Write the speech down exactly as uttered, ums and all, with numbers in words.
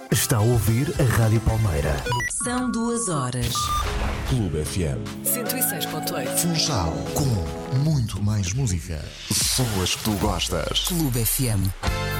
Está a ouvir a Rádio Palmeira. São duas horas. Clube F M cento e seis ponto oito. Funchal, com muito mais música. Só as que tu gostas. Clube F M.